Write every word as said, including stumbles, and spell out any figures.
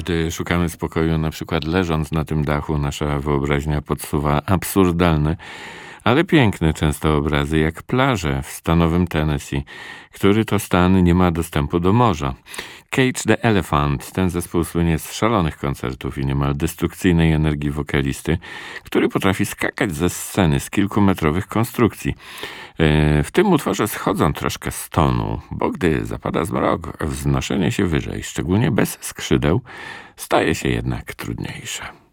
Gdy szukamy spokoju, na przykład leżąc na tym dachu, nasza wyobraźnia podsuwa absurdalne, ale piękne często obrazy, jak plaże w stanowym Tennessee, który to stan nie ma dostępu do morza. Cage the Elephant, ten zespół słynie z szalonych koncertów i niemal destrukcyjnej energii wokalisty, który potrafi skakać ze sceny z kilkumetrowych konstrukcji. W tym utworze schodzą troszkę z tonu, bo gdy zapada zmrok, wznoszenie się wyżej, szczególnie bez skrzydeł, staje się jednak trudniejsze.